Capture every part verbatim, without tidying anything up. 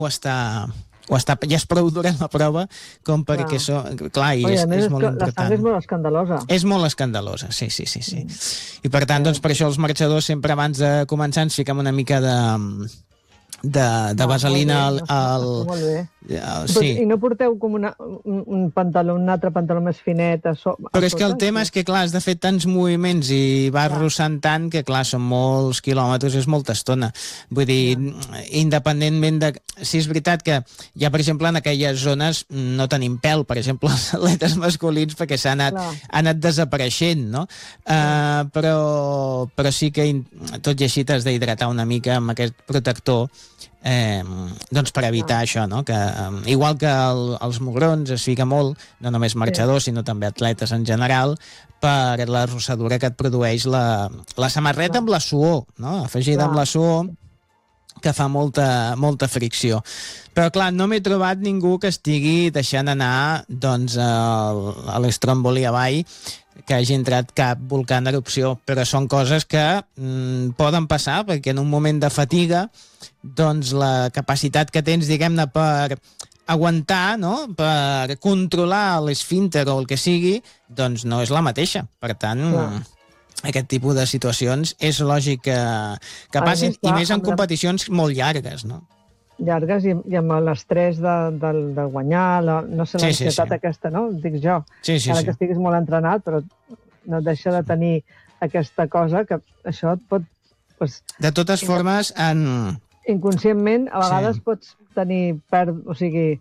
ho està... O està, ja és prou dura la prova com perquè clar. Això... Clar, i Oye, és, és, és molt important. La sang és molt escandalosa. És molt escandalosa, sí, sí, sí. sí. Mm. I per tant, doncs, per això els marxadors sempre abans de començar ens fiquem una mica de... de, de vaselina al... al molt bé. al sí. I no porteu com una, un, un pantaló, un altre pantaló més finet a so, a Però és que el tema és que, clar, has de fer tants moviments i vas clar. Russant tant que, clar, són molts quilòmetres, és molta estona. Vull dir, clar. Independentment de... Si és veritat que ja, per exemple, en aquelles zones no tenim pèl, per exemple, els atletes masculins, perquè s'ha anat, anat desapareixent, no? Uh, però, però sí que, tot i així, t'has d'hidratar una mica amb aquest protector, Eh, doncs per evitar ah. això, no? Que, um, igual que el, els mugrons es fica molt, no només marxadors, sí. sinó també atletes en general, per la rossadura que et produeix la, la samarreta ah. amb la suor, no? Afegida ah. amb la suor, que fa molta, molta fricció. Però, clar, no m'he trobat ningú que estigui deixant anar doncs, a l'Stromboli avall, que hagi entrat cap volcà en erupció, però són coses que mm, poden passar, perquè en un moment de fatiga doncs la capacitat que tens, diguem-ne, per aguantar, no? Per controlar l'esfínter o el que sigui, doncs no és la mateixa. Per tant, mm, aquest tipus de situacions és lògic que, que passin, i més en competicions molt llargues, no? llargues i, i amb l'estrès de, de, de guanyar, la, no sé, l'ansietat sí, sí, sí. aquesta, no? Dic jo, sí, sí, ara sí. que estiguis molt entrenat, però no et deixa de tenir aquesta cosa que això et pot... Pues, de totes formes, en... inconscientment, a vegades sí. pots tenir, per, o sigui,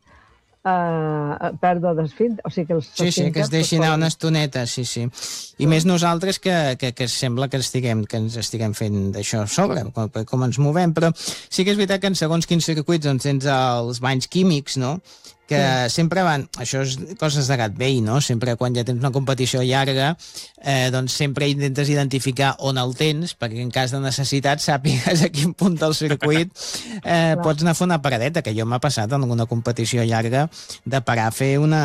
uh, pèrdua d'esfínter, o sigui que els sí, sí, que es deixi anar una estoneta, sí, sí. I sí. més nosaltres que, que, que sembla que, estiguem, que ens estiguem fent d'això sobre, com, com ens movem, però sí que és veritat que en segons quins circuits on tens els banys químics, no?, que sí. sempre van... Això és coses de gat vell, no? Sempre quan ja tens una competició llarga, eh, doncs sempre intentes identificar on el tens, perquè en cas de necessitat sàpigues a quin punt del circuit eh, pots anar a fer una paradeta, que jo m'ha passat en alguna competició llarga de parar a fer una...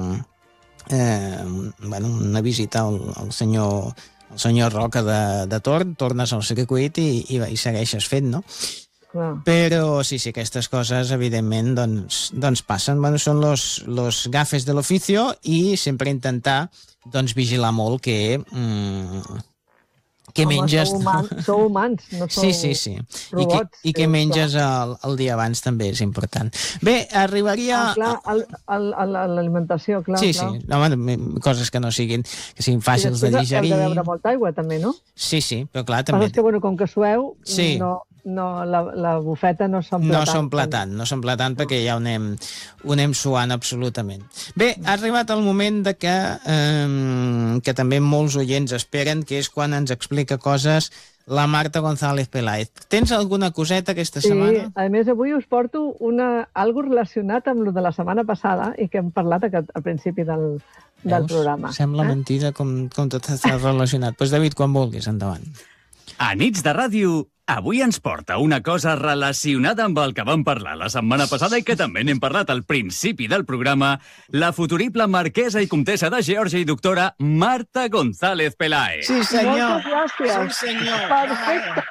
Eh, bueno, una visita al, al senyor... el senyor Roca de, de Torn, tornes al circuit i, i, i segueixes fent, no? Clar. Però sí, sí, aquestes coses, evidentment, doncs, doncs passen. Bueno, són los, los gafes de l'oficio i sempre intentar doncs, vigilar molt que... Mm, que Home, menges... Sou humans, sou humans, no sou sí, sí, sí. robots. I que, i que menges el, el dia abans també és important. Bé, arribaria... Ah, clar, el, el, el, l'alimentació, clar. Sí, clar. sí, no, bueno, coses que no siguin, que siguin fàcils de digerir. Heu de beure molta aigua, també, no? Sí, sí, però clar, també... Però és que, bueno, com que sueu, sí. no... No, la, la bufeta no s'omple no tant. No s'omple tant, no s'omple tant perquè ja ho anem, ho anem suant absolutament. Bé, ha arribat el moment de que, eh, que també molts oients esperen, que és quan ens explica coses la Marta González Peláez. Tens alguna coseta aquesta sí, setmana? Sí, a més avui us porto una, algo relacionat amb el de la setmana passada i que hem parlat al principi del, del programa. Sembla eh? mentida com, com tot està relacionat. Doncs pues, David, quan vulguis, endavant. A Nits de Ràdio, avui ens porta una cosa relacionada amb el que vam parlar la setmana passada i que també n'hem parlat al principi del programa, la futurible marquesa i comtessa de Geòrgia i doctora Marta González Peláez. Sí, senyor. Moltes gràcies. Sí, senyor. Perfecte.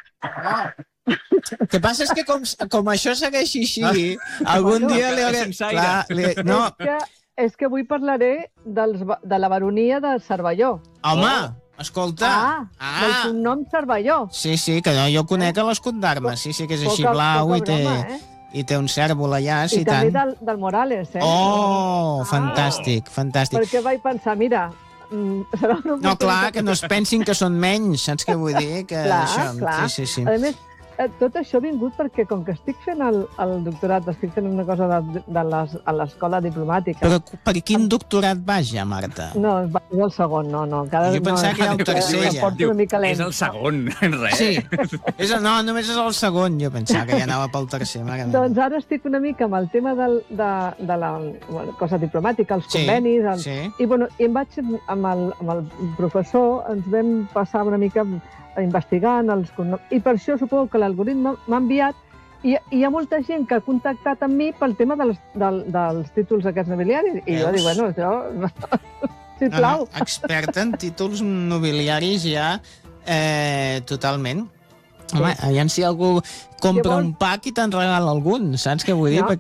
No. El que passa és que com, com això segueixi així, algun bueno, dia li haurem... Clar, li... no. és, que, és que avui parlaré dels, de la baronia de Cervelló. Home! Escolta. Ah, ah, del cognom Cervelló. Sí, sí, que no, jo conec a l'escut d'armes. Sí, sí, que és així poca, blau poca i té, broma, eh? i té un cèrvol allà, sí, I tant. també del, del Morales, eh? Oh, ah, fantàstic, fantàstic. Perquè vaig pensar, mira, serà una no, clar, que no es pensin que són menys, saps què vull dir? Que clar, això... clar. Sí, sí, sí. A més, tot això ha vingut perquè com que estic fent el, el doctorat, estic fent una cosa de, de les, a l'escola diplomàtica. Però per quin doctorat vas ja, Marta? No, és el segon, no, no. Cada, jo pensava no, que era el tercer, ja. Diu, és el segon, res. Sí, és el, no, només és el segon, jo pensava que ja anava pel tercer. Doncs ara estic una mica amb el tema del, de, de la bueno, cosa diplomàtica, els sí, convenis, el, sí. i, bueno, i em vaig amb el, amb el professor, ens vam passar una mica investigant els cognoms, i per això suposo que l'algoritme m'ha enviat i, i hi ha molta gent que ha contactat amb mi pel tema dels, del, dels títols aquests nobiliaris i Veus? Jo dic, bueno, això sisplau. No, no, experta en títols nobiliaris ja eh, totalment. Home, aviam si algú compra Llavors... un pack i te'n regala algun, saps què vull dir? No,